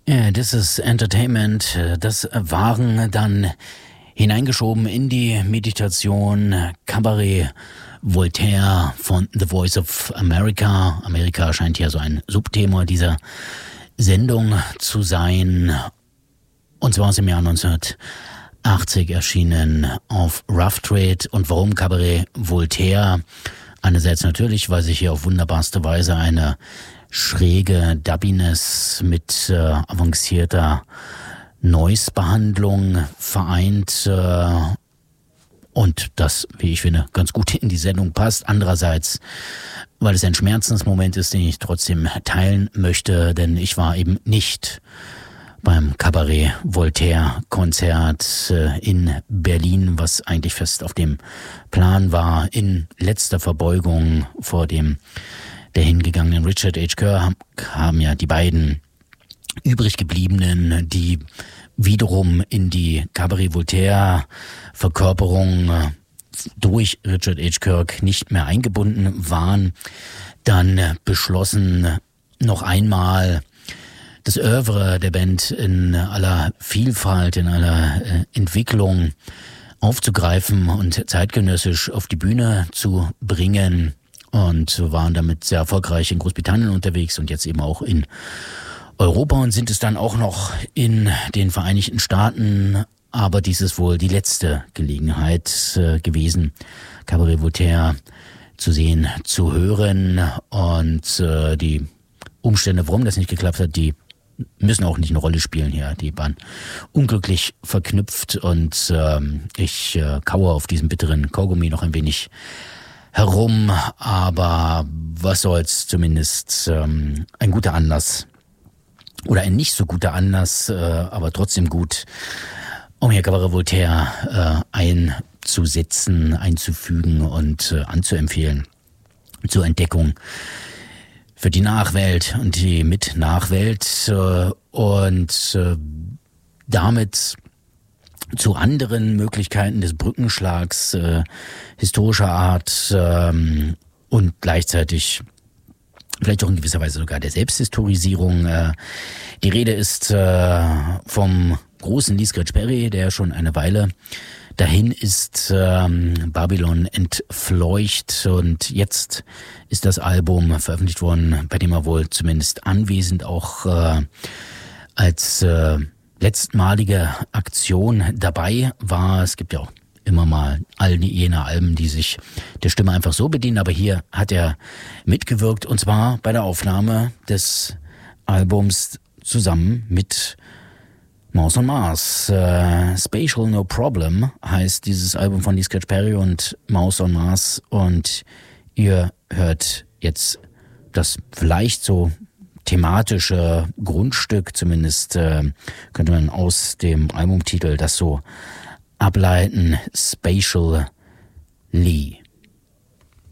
Das ist Entertainment. Das waren dann hineingeschoben in die Meditation Cabaret Voltaire von The Voice of America. Amerika scheint ja so ein Subthema dieser Sendung zu sein. Und zwar aus dem Jahr 1980 erschienen auf Rough Trade. Und warum Cabaret Voltaire? Einerseits natürlich, weil sich hier auf wunderbarste Weise eine schräge Dubbiness mit avancierter Noise-Behandlung vereint und das, wie ich finde, ganz gut in die Sendung passt. Andererseits, weil es ein Schmerzensmoment ist, den ich trotzdem teilen möchte, denn ich war eben nicht beim Cabaret Voltaire Konzert in Berlin, was eigentlich fest auf dem Plan war. In letzter Verbeugung vor dem der hingegangenen Richard H. Kerr haben ja die beiden übrig gebliebenen, die wiederum in die Cabaret Voltaire Verkörperung durch Richard H. Kirk nicht mehr eingebunden waren, dann beschlossen, noch einmal das Œuvre der Band in aller Vielfalt, in aller Entwicklung aufzugreifen und zeitgenössisch auf die Bühne zu bringen und waren damit sehr erfolgreich in Großbritannien unterwegs und jetzt eben auch in Europa und sind es dann auch noch in den Vereinigten Staaten, aber dies ist wohl die letzte Gelegenheit gewesen, Cabaret Voltaire zu sehen, zu hören und die Umstände, warum das nicht geklappt hat, die müssen auch nicht eine Rolle spielen hier. Die waren unglücklich verknüpft und ich kaue auf diesem bitteren Kaugummi noch ein wenig herum, aber was soll's, zumindest ein guter Anlass oder ein nicht so guter Anlass, aber trotzdem gut, um hier Cabaret Voltaire einzusetzen, einzufügen und anzuempfehlen zur Entdeckung für die Nachwelt und die Mit-Nachwelt und damit zu anderen Möglichkeiten des Brückenschlags historischer Art und gleichzeitig vielleicht auch in gewisser Weise sogar der Selbsthistorisierung. Die Rede ist vom großen Lee Scratch Perry, der schon eine Weile dahin ist, Babylon entfleucht, und jetzt ist das Album veröffentlicht worden, bei dem er wohl zumindest anwesend auch als letztmalige Aktion dabei war. Es gibt ja auch immer mal all jene Alben, die sich der Stimme einfach so bedienen, aber hier hat er mitgewirkt, und zwar bei der Aufnahme des Albums zusammen mit Mouse on Mars. Spatial No Problem heißt dieses Album von Lee Scratch Perry und Mouse on Mars, und ihr hört jetzt das vielleicht so thematische Grundstück, zumindest könnte man aus dem Albumtitel das so ableiten: Spatial Lee.